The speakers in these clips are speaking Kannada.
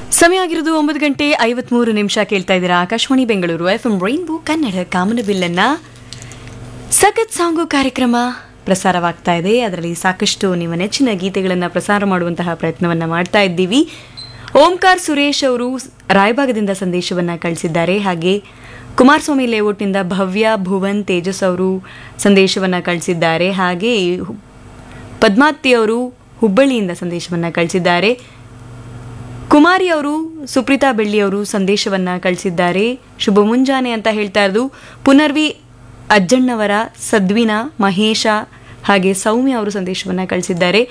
ಸಮಯ ಆಗಿರೋದು 9:53 ಕೇಳ್ತಾ ಇದ್ದೀರಾ ಆಕಾಶವಾಣಿ ಬೆಂಗಳೂರು FM ರೈನ್ಬೋ ಕನ್ನಡ ಕಾಮನಬಿಲ್ಲನ್ನ ಸಖತ್ ಸಾಂಗು ಕಾರ್ಯಕ್ರಮ ಪ್ರಸಾರವಾಗ್ತಾ ಇದೆ. ಅದರಲ್ಲಿ ಸಾಕಷ್ಟು ನಿಮ್ಮ ನೆಚ್ಚಿನ ಗೀತೆಗಳನ್ನು ಪ್ರಸಾರ ಮಾಡುವಂತಹ ಪ್ರಯತ್ನವನ್ನ ಮಾಡ್ತಾ ಇದ್ದೀವಿ. ಓಂಕಾರ್ ಸುರೇಶ್ ಅವರು ರಾಯಭಾಗದಿಂದ ಸಂದೇಶವನ್ನ ಕಳಿಸಿದ್ದಾರೆ. ಹಾಗೆ ಕುಮಾರಸ್ವಾಮಿ ಲೇಔಟ್ನಿಂದ ಭವ್ಯ ಭುವನ್ ತೇಜಸ್ ಅವರು ಸಂದೇಶವನ್ನ ಕಳಿಸಿದ್ದಾರೆ. ಹಾಗೆ ಪದ್ಮಾವತಿ ಅವರು ಹುಬ್ಬಳ್ಳಿಯಿಂದ ಸಂದೇಶವನ್ನ ಕಳಿಸಿದ್ದಾರೆ. ಕುಮಾರಿ ಅವರು ಸುಪ್ರೀತಾ ಬೆಳ್ಳಿ ಅವರು ಸಂದೇಶವನ್ನ ಕಳಿಸಿದ್ದಾರೆ. ಶುಭ ಮುಂಜಾನೆ ಅಂತ ಹೇಳ್ತಾ ಇರೋದು ಪುನರ್ವಿ ಅಜ್ಜಣ್ಣವರ ಸದ್ವಿನ ಮಹೇಶ ಹಾಗೆ ಸೌಮ್ಯ ಅವರು ಸಂದೇಶವನ್ನ ಕಳಿಸಿದ್ದಾರೆ.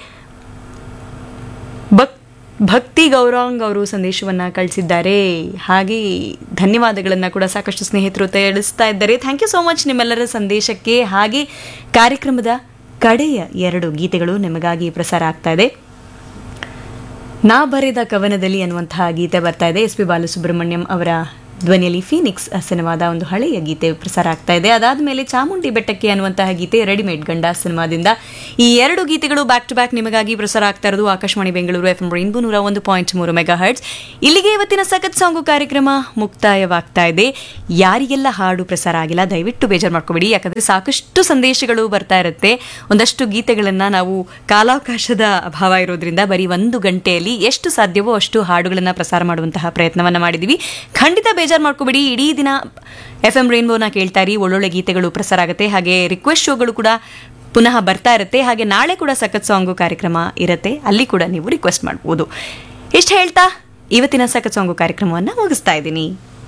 ಭಕ್ತಿ ಗೌರಾಂಗ್ ಅವರು ಸಂದೇಶವನ್ನ ಕಳಿಸಿದ್ದಾರೆ. ಹಾಗೆ ಧನ್ಯವಾದಗಳನ್ನ ಕೂಡ ಸಾಕಷ್ಟು ಸ್ನೇಹಿತರು ತಿಳಿಸ್ತಾ ಇದ್ದಾರೆ. ಥ್ಯಾಂಕ್ ಯು ಸೋ ಮಚ್ ನಿಮ್ಮೆಲ್ಲರ ಸಂದೇಶಕ್ಕೆ. ಹಾಗೆ ಕಾರ್ಯಕ್ರಮದ ಕಡೆಯ 2 ಗೀತೆಗಳು ನಿಮಗಾಗಿ ಪ್ರಸಾರ ಆಗ್ತಾ ಇದೆ. ನಾ ಬರೆದ ಕವನದಲ್ಲಿ ಅನ್ನುವಂತಹ ಗೀತೆ ಬರ್ತಾ ಇದೆ. SP ಬಾಲಸುಬ್ರಹ್ಮಣ್ಯಂ ಅವರ ಧ್ವನಿಯಲ್ಲಿ ಫೀನಿಕ್ಸ್ ಸಿನಿಮಾದ ಒಂದು ಹಳೆಯ ಗೀತೆ ಪ್ರಸಾರ ಆಗ್ತಾ ಇದೆ. ಅದಾದ್ಮೇಲೆ ಚಾಮುಂಡಿ ಬೆಟ್ಟಕ್ಕೆ ಅನ್ನುವಂತಹ ಗೀತೆ ರೆಡಿಮೇಡ್ ಗಂಡ ಸಿನಿಮಾದಿಂದ. ಈ 2 ಗೀತೆಗಳು ಬ್ಯಾಕ್ ಟು ಬ್ಯಾಕ್ ನಿಮಗಾಗಿ ಪ್ರಸಾರ ಆಗ್ತಾ ಇರೋದು Akashvani Bengaluru FM rainbow 101.3 megahertz. ಇಲ್ಲಿಗೆ ಇವತ್ತಿನ ಸಖತ್ ಸಾಂಗು ಕಾರ್ಯಕ್ರಮ ಮುಕ್ತಾಯವಾಗ್ತಾ ಇದೆ. ಯಾರಿಗೆಲ್ಲ ಹಾಡು ಪ್ರಸಾರ ಆಗಿಲ್ಲ ದಯವಿಟ್ಟು ಬೇಜಾರು ಮಾಡ್ಕೋಬೇಡಿ. ಯಾಕಂದ್ರೆ ಸಾಕಷ್ಟು ಸಂದೇಶಗಳು ಬರ್ತಾ ಇರುತ್ತೆ. ಒಂದಷ್ಟು ಗೀತೆಗಳನ್ನ ನಾವು ಕಾಲಾವಕಾಶದ ಅಭಾವ ಇರೋದ್ರಿಂದ ಬರೀ 1 ಗಂಟೆಯಲ್ಲಿ ಎಷ್ಟು ಸಾಧ್ಯವೋ ಅಷ್ಟು ಹಾಡುಗಳನ್ನ ಪ್ರಸಾರ ಮಾಡುವಂತಹ ಪ್ರಯತ್ನವನ್ನ ಮಾಡಿದೀವಿ. ಖಂಡಿತ ಬೇಜಾರು ಮಾಡ್ಕೋಬೇಡಿ. ಇಡೀ ದಿನ FM ರೈನ್ಬೋನ ಕೇಳ್ತಾ ಇರಿ. ಒಳ್ಳೊಳ್ಳೆ ಗೀತೆಗಳು ಪ್ರಸಾರ ಆಗುತ್ತೆ. ಹಾಗೆ ರಿಕ್ವೆಸ್ಟ್ ಶೋಗಳು ಕೂಡ ಪುನಃ ಬರ್ತಾ ಇರುತ್ತೆ. ಹಾಗೆ ನಾಳೆ ಕೂಡ ಸಖತ್ ಸಾಂಗು ಕಾರ್ಯಕ್ರಮ ಇರುತ್ತೆ. ಅಲ್ಲಿ ಕೂಡ ನೀವು ರಿಕ್ವೆಸ್ಟ್ ಮಾಡಬಹುದು. ಇಷ್ಟು ಹೇಳ್ತಾ ಇವತ್ತಿನ ಸಖತ್ ಸಾಂಗು ಕಾರ್ಯಕ್ರಮವನ್ನು ಮುಗಿಸ್ತಾ ಇದ್ದೀನಿ.